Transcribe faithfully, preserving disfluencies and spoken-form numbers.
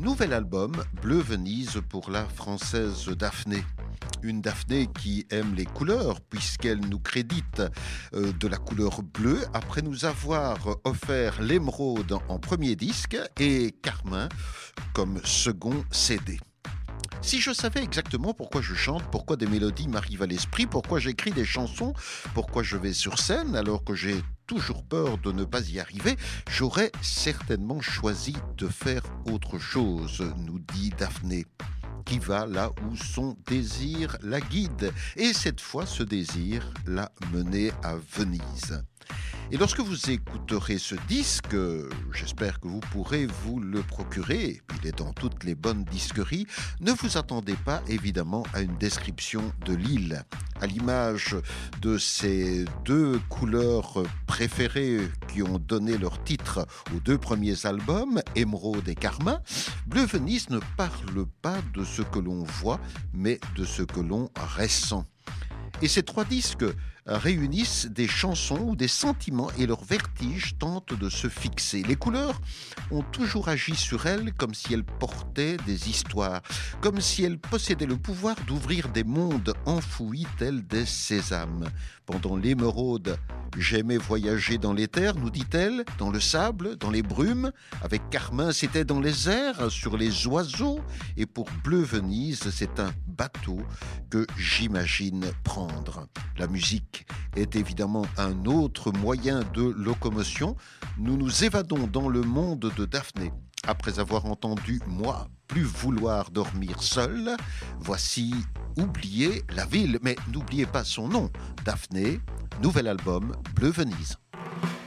Nouvel album, Bleu Venise pour la française Daphné. Une Daphné qui aime les couleurs puisqu'elle nous crédite euh, de la couleur bleue après nous avoir offert l'émeraude en premier disque et Carmin comme second C D. Si je savais exactement pourquoi je chante, pourquoi des mélodies m'arrivent à l'esprit, pourquoi j'écris des chansons, pourquoi je vais sur scène alors que j'ai toujours peur de ne pas y arriver, j'aurais certainement choisi de faire autre chose, nous dit Daphné, qui va là où son désir la guide. Et cette fois, ce désir l'a menée à Venise. Et lorsque vous écouterez ce disque, j'espère que vous pourrez vous le procurer, il est dans toutes les bonnes disqueries, ne vous attendez pas évidemment à une description de l'île. À l'image de ces deux couleurs préférées qui ont donné leur titre aux deux premiers albums, Émeraude et Carmin, Bleu Venise ne parle pas de ce que l'on voit, mais de ce que l'on ressent. Et ces trois disques réunissent des chansons où des sentiments et leur vertige tentent de se fixer. Les couleurs ont toujours agi sur elles comme si elles portaient des histoires, comme si elles possédaient le pouvoir d'ouvrir des mondes enfouis tels des sésames. Pendant l'émeraude, j'aimais voyager dans l'éther, nous dit-elle, dans le sable, dans les brumes. Avec Carmin, c'était dans les airs, sur les oiseaux. Et pour Bleu Venise, c'est un bateau que j'imagine prendre. La musique est évidemment un autre moyen de locomotion. Nous nous évadons dans le monde de Daphné. Après avoir entendu « Moi, plus vouloir dormir seul », voici « Oublier la ville ». Mais n'oubliez pas son nom, Daphné, nouvel album, Bleu Venise.